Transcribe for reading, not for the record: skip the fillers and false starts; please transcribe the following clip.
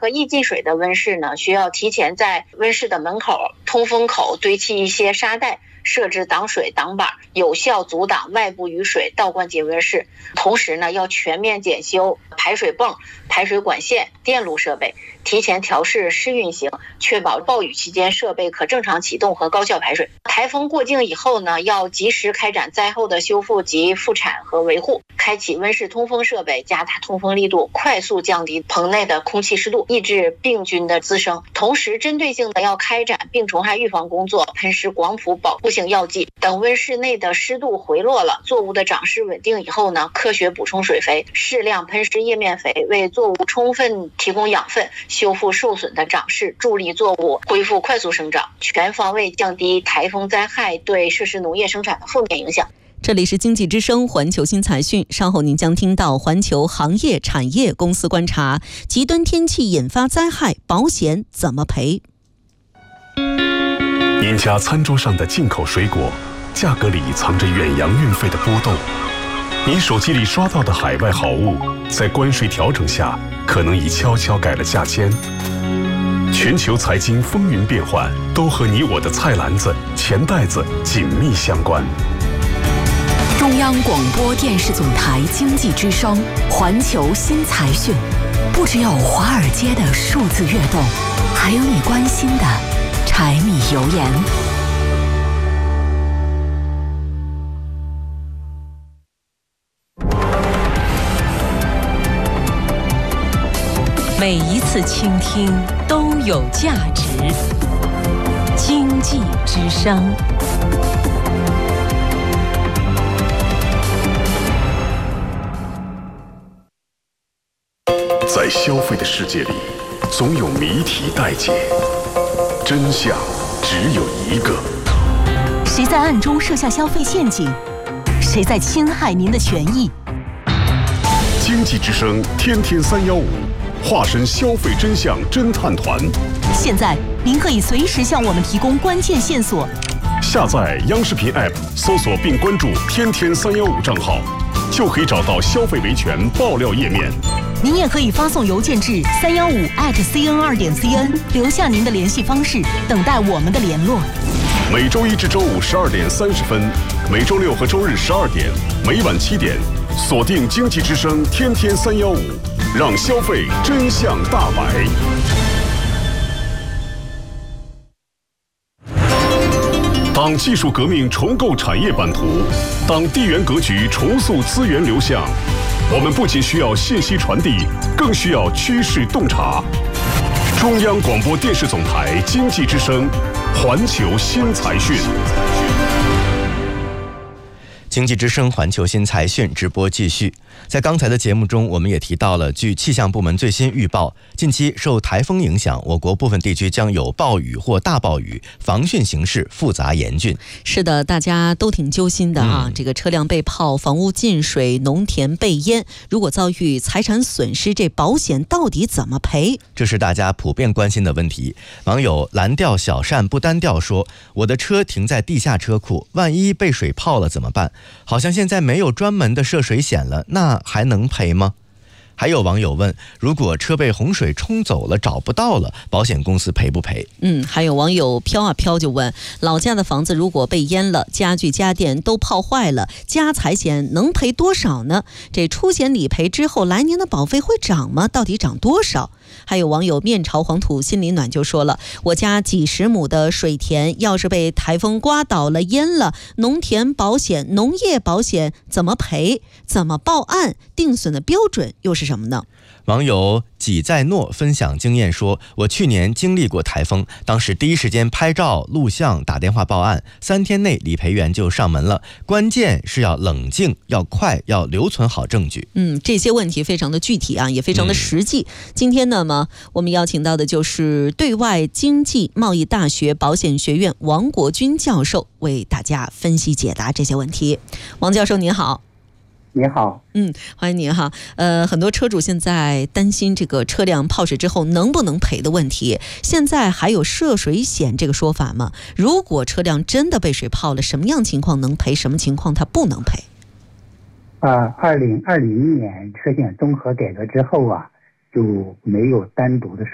和易进水的温室呢，需要提前在温室的门口、通风口堆砌一些沙袋，设置挡水挡板，有效阻挡外部雨水倒灌进温室。同时呢，要全面检修排水泵、排水管线、电路设备，提前调试试运行，确保暴雨期间设备可正常启动和高效排水。台风过境以后呢，要及时开展灾后的修复及复产和维护，开启温室通风设备，加大通风力度，快速降低棚内的空气湿度，抑制病菌的滋生。同时，针对性的要开展病虫害预防工作，喷施广谱保护性药剂。等温室内的湿度回落了，作物的长势稳定以后呢，科学补充水肥，适量喷施叶面肥，为作物充分提供养分，修复受损的长势，助力作物恢复快速生长，全方位降低台风灾害对涉事农业生产的负面影响。 这里是经济之声环球新财讯，稍后您将听到环球行业产业公司观察，极端天气引发灾害，保险怎么赔？ 您家餐桌上的进口水果，价格里藏着远洋运费的波动。您手机里刷到的海外好物，在关税调整下，可能已悄悄改了价签。全球财经风云变幻，都和你我的菜篮子、钱袋子紧密相关。 中央广播电视总台经济之声环球新财讯，不只有华尔街的数字跃动，还有你关心的柴米油盐。 每一次倾听都有价值。经济之声。 在消费的世界里，总有谜题待解，真相只有一个。 谁在暗中设下消费陷阱？谁在侵害您的权益？ 经济之声天天315，化身消费真相侦探团。 现在您可以随时向我们提供关键线索。 下载央视频 App， 搜索并关注天天315账号，就可以找到消费维权爆料页面。 您也可以发送邮件至315@cn2.cn， 留下您的联系方式，等待我们的联络。 每周一至周五12点30分，每周六和周日12点，每晚7点，锁定经济之声天天315，让消费真相大白。当技术革命重构产业版图，当地缘格局重塑资源流向，我们不仅需要信息传递，更需要趋势洞察。中央广播电视总台经济之声环球新财讯。 经济之声环球新财讯直播继续。在刚才的节目中，我们也提到了，据气象部门最新预报，近期受台风影响，我国部分地区将有暴雨或大暴雨，防汛形势复杂严峻。 是的，大家都挺揪心的啊！这个车辆被泡，房屋进水，农田被淹，如果遭遇财产损失，这保险到底怎么赔？ 这是大家普遍关心的问题。网友蓝调小善不单调说，我的车停在地下车库，万一被水泡了怎么办？好像现在没有专门的涉水险了，那还能赔吗？还有网友问，如果车被洪水冲走了，找不到了，保险公司赔不赔？ 还有网友飘啊飘就问，老家的房子如果被淹了，家具家电都泡坏了，家财险能赔多少呢？这出险理赔之后，来年的保费会涨吗？到底涨多少？还有网友面朝黄土心里暖就说了，我家几十亩的水田要是被台风刮倒了淹了，农田保险、农业保险怎么赔？怎么报案？定损的标准又是什么呢？ 网友己在诺分享经验说，我去年经历过台风，当时第一时间拍照录像打电话报案，3天内理赔员就上门了，关键是要冷静，要快，要留存好证据。 这些问题非常的具体啊，也非常的实际。今天呢我们邀请到的就是对外经济贸易大学保险学院王国军教授，为大家分析解答这些问题。王教授您好。 你好， 欢迎您哈。很多车主现在担心这个车辆泡水之后能不能赔的问题。现在还有涉水险这个说法吗？如果车辆真的被水泡了，什么样情况能赔，什么情况它不能赔 ？2020年车险综合改革之后就没有单独的